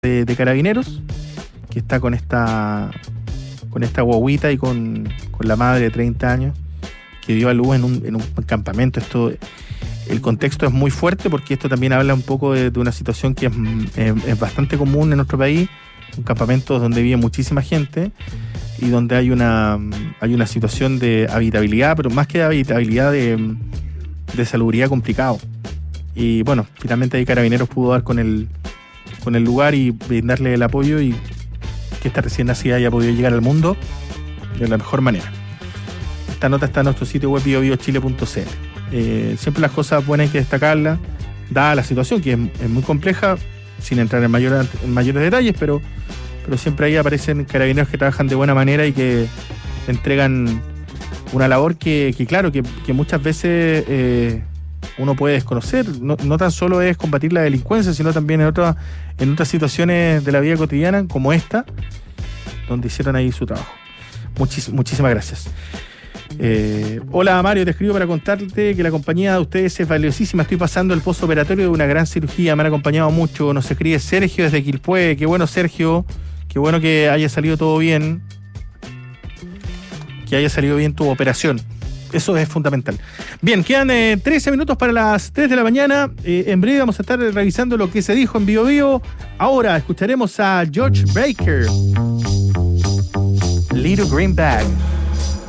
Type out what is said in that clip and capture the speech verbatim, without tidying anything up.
de, de Carabineros, que está con esta con esta guaguita y con, con la madre de treinta años, que dio a luz en un, en un campamento. Esto, el contexto es muy fuerte porque esto también habla un poco de, de una situación que es, es, es bastante común en nuestro país, un campamento donde vive muchísima gente y donde hay una, hay una situación de habitabilidad, pero más que de habitabilidad, de, de salubridad complicado. Y bueno, finalmente ahí Carabineros pudo dar con el, con el lugar y brindarle el apoyo y que esta recién nacida haya podido llegar al mundo de la mejor manera. Esta nota está en nuestro sitio web bio bio chile punto c l. Eh, siempre las cosas buenas hay que destacarlas, dada la situación que es, es muy compleja, sin entrar en, mayor, en mayores detalles, pero, pero siempre ahí aparecen Carabineros que trabajan de buena manera y que entregan una labor que, que claro, que, que muchas veces eh, uno puede desconocer. No, no tan solo es combatir la delincuencia, sino también en, otra, en otras situaciones de la vida cotidiana, como esta, donde hicieron ahí su trabajo. Muchis, muchísimas gracias. Eh, hola Mario, te escribo para contarte que la compañía de ustedes es valiosísima. Estoy pasando el postoperatorio de una gran cirugía, me han acompañado mucho. Nos escribe Sergio desde Quilpué. Qué bueno, Sergio, qué bueno que haya salido todo bien, que haya salido bien tu operación. Eso es fundamental. Bien, quedan eh, trece minutos para las tres de la mañana. Eh, en breve vamos a estar revisando lo que se dijo en Bio Bio. Ahora escucharemos a George Baker, Little Green Bag.